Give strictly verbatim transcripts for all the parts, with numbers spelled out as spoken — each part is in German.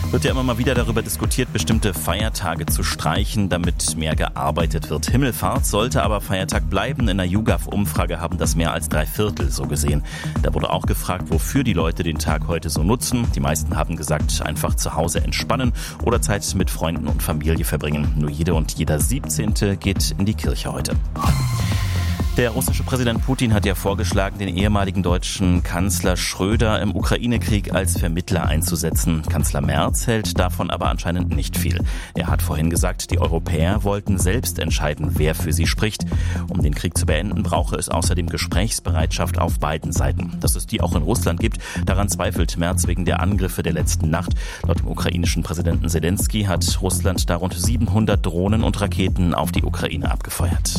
Wird ja immer mal wieder darüber diskutiert, bestimmte Feiertage zu streichen, damit mehr gearbeitet wird. Himmelfahrt sollte aber Feiertag bleiben. In einer YouGov-Umfrage haben das mehr als drei Viertel so gesehen. Da wurde auch gefragt, wofür die Leute den Tag heute so nutzen. Die meisten haben gesagt, einfach zu Hause entspannen oder Zeit mit Freunden und Familie verbringen. Nur jede und jeder Siebzehnte geht in die Kirche heute. Der russische Präsident Putin hat ja vorgeschlagen, den ehemaligen deutschen Kanzler Schröder im Ukraine-Krieg als Vermittler einzusetzen. Kanzler Merz hält davon aber anscheinend nicht viel. Er hat vorhin gesagt, die Europäer wollten selbst entscheiden, wer für sie spricht. Um den Krieg zu beenden, brauche es außerdem Gesprächsbereitschaft auf beiden Seiten. Dass es die auch in Russland gibt, daran zweifelt Merz wegen der Angriffe der letzten Nacht. Laut dem ukrainischen Präsidenten Selenskyj hat Russland da rund siebenhundert Drohnen und Raketen auf die Ukraine abgefeuert.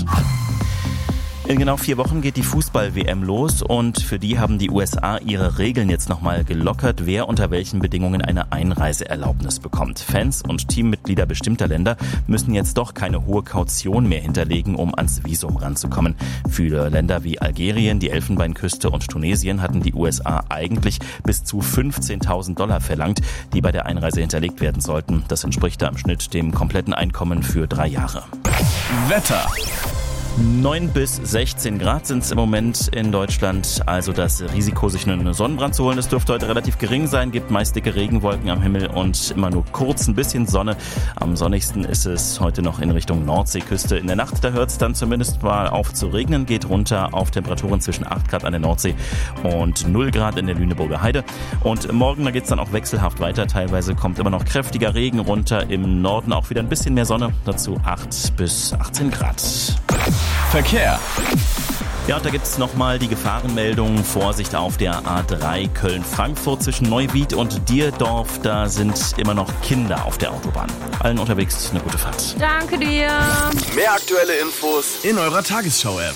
In genau vier Wochen geht die Fußball-W M los und für die haben die U S A ihre Regeln jetzt nochmal gelockert, wer unter welchen Bedingungen eine Einreiseerlaubnis bekommt. Fans und Teammitglieder bestimmter Länder müssen jetzt doch keine hohe Kaution mehr hinterlegen, um ans Visum ranzukommen. Für Länder wie Algerien, die Elfenbeinküste und Tunesien hatten die U S A eigentlich bis zu fünfzehntausend Dollar verlangt, die bei der Einreise hinterlegt werden sollten. Das entspricht da im Schnitt dem kompletten Einkommen für drei Jahre. Wetter. neun bis sechzehn Grad sind es im Moment in Deutschland. Also das Risiko, sich einen Sonnenbrand zu holen, das dürfte heute relativ gering sein. Gibt meist dicke Regenwolken am Himmel und immer nur kurz ein bisschen Sonne. Am sonnigsten ist es heute noch in Richtung Nordseeküste. In der Nacht, da hört es dann zumindest mal auf zu regnen. Geht runter auf Temperaturen zwischen acht Grad an der Nordsee und null Grad in der Lüneburger Heide. Und morgen, da geht es dann auch wechselhaft weiter. Teilweise kommt immer noch kräftiger Regen runter. Im Norden auch wieder ein bisschen mehr Sonne. Dazu acht bis achtzehn Grad. Verkehr. Ja, und da gibt's nochmal die Gefahrenmeldung. Vorsicht auf der A drei Köln-Frankfurt zwischen Neuwied und Dierdorf. Da sind immer noch Kinder auf der Autobahn. Allen unterwegs eine gute Fahrt. Danke dir. Mehr aktuelle Infos in eurer Tagesschau-App.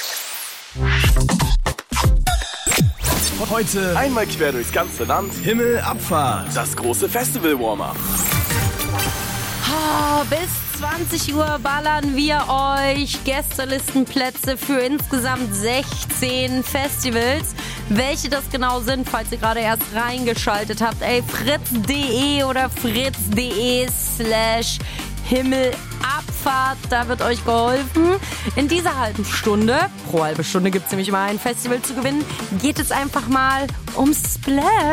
Heute einmal quer durchs ganze Land. Himmelabfahrt. Das große Festival-Warm-Up. Oh, bis zwanzig Uhr ballern wir euch Gästelistenplätze für insgesamt sechzehn Festivals. Welche das genau sind, falls ihr gerade erst reingeschaltet habt, ey, fritz.de oder fritz.de slash Himmelabfahrt, da wird euch geholfen. In dieser halben Stunde, pro halbe Stunde gibt es nämlich immer ein Festival zu gewinnen, geht es einfach mal ums Splash.